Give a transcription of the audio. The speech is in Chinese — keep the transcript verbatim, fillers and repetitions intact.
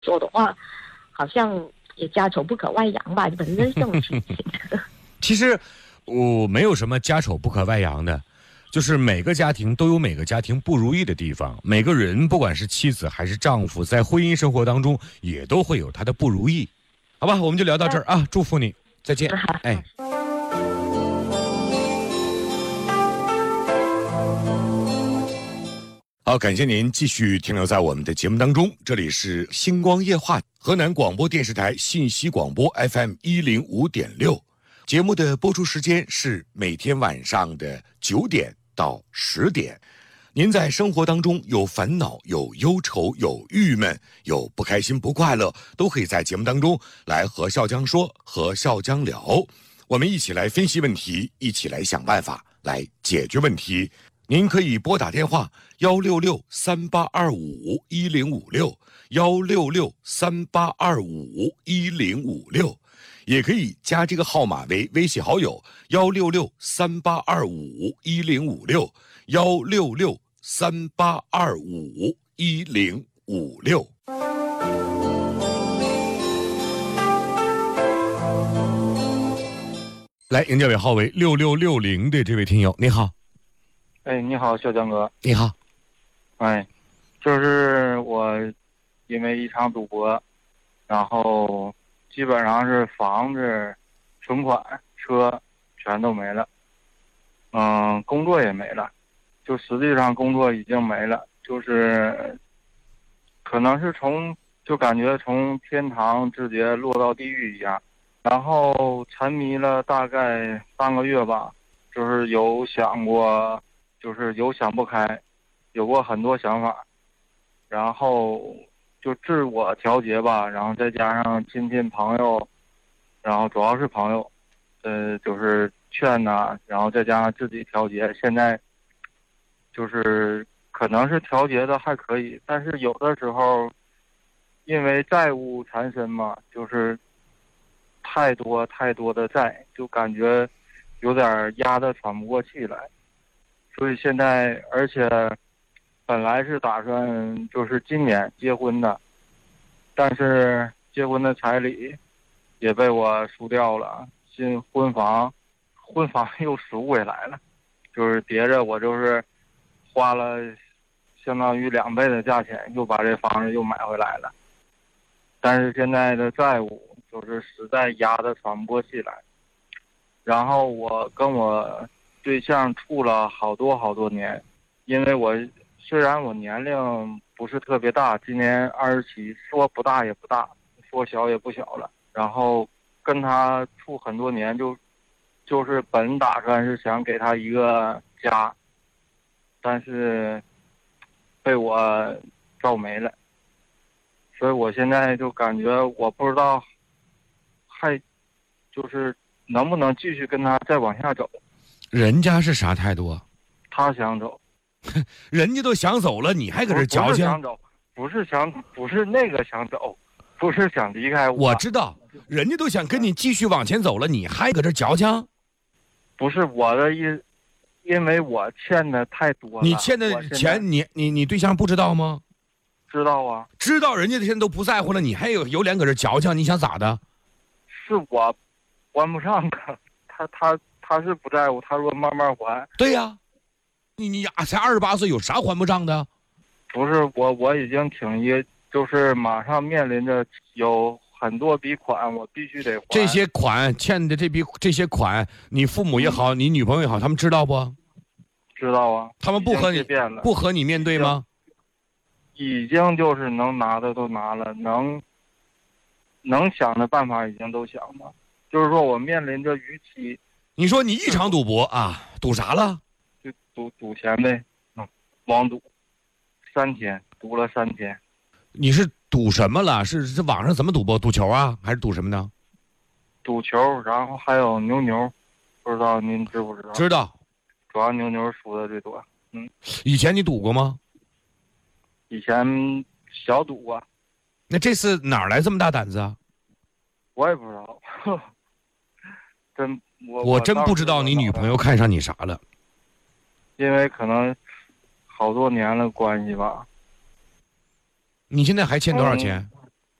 做的话，好像也家丑不可外扬吧，本身是这种情形。 其实我没有什么家丑不可外扬的，就是每个家庭都有每个家庭不如意的地方，每个人不管是妻子还是丈夫，在婚姻生活当中也都会有他的不如意。好吧，我们就聊到这儿啊，祝福你，再见。哎。好，感谢您继续停留在我们的节目当中，这里是星光夜话，河南广播电视台信息广播 F M 一零五点六，节目的播出时间是每天晚上的九点到十点。您在生活当中有烦恼、有忧愁、有郁闷、有不开心、不快乐，都可以在节目当中来和笑江说，和笑江聊，我们一起来分析问题，一起来想办法，来解决问题。您可以拨打电话幺六六三八二五一零五六幺六六三八二五一零五六，也可以加这个号码为微信好友幺六六三八二五一零五六幺六六三八二五一零五六。来，迎接尾号为六六六零的这位听友，你好。 哎，你好，小江哥。 你好。 哎，就是我因为一场赌博，然后基本上是房子、存款、车全都没了，嗯，工作也没了，就实际上工作已经没了，就是可能是从就感觉从天堂直接落到地狱一样，然后沉迷了大概半个月吧，就是有想过。就是有想不开，有过很多想法，然后就自我调节吧，然后再加上亲戚朋友，然后主要是朋友，呃，就是劝呐，然后再加上自己调节，现在就是可能是调节的还可以，但是有的时候因为债务缠身嘛，就是太多太多的债，就感觉有点压得喘不过气来。所以现在，而且本来是打算就是今年结婚的，但是结婚的彩礼也被我输掉了，新婚房，婚房又赎回来了，就是叠着我就是花了相当于两倍的价钱，又把这房子又买回来了。但是现在的债务就是实在压得喘不过气来，然后我跟我对象处了好多好多年，因为我虽然我年龄不是特别大，今年二十七，说不大也不大，说小也不小了。然后跟他处很多年，就就是本打算是想给他一个家，但是被我照没了，所以我现在就感觉我不知道还就是能不能继续跟他再往下走。 人家是啥态度啊？ 他想走， 人家都想走了，你还搁这矫情？ 不是想走，不是想，不是那个想走，不是想离开我。 我知道，人家都想跟你继续往前走了，你还搁这矫情？ 不是我的意思，因为我欠的太多了。 你欠的钱，你你你对象不知道吗？ 知道啊， 知道，人家现在都不在乎了，你还有有脸搁这矫情？你想咋的？ 是我还不上的，他他。他是不在乎，他说慢慢还。 对呀、啊，你你呀才二十八岁，有啥还不上的？ 不是我，我已经挺一，就是马上面临着有很多笔款，我必须得还。 这些款欠的这笔这些款，你父母也好，嗯、你女朋友也好，他们知道不？ 知道啊。 他们不和你不和你面对吗？ 已经就是能拿的都拿了，能能想的办法已经都想了，就是说我面临着逾期。 你说你一场赌博啊，赌啥了？ 就赌赌钱呗，嗯，网赌，三天赌了三天。 你是赌什么了？是是网上怎么赌博？赌球啊，还是赌什么呢？ 赌球，然后还有牛牛，不知道您知不知道？ 知道， 主要牛牛输的最多。嗯， 以前你赌过吗？ 以前小赌啊。 那这次哪来这么大胆子啊？ 我也不知道，真。我我真不知道你女朋友看上你啥了， 因为可能好多年了关系吧。 你现在还欠多少钱？ 嗯、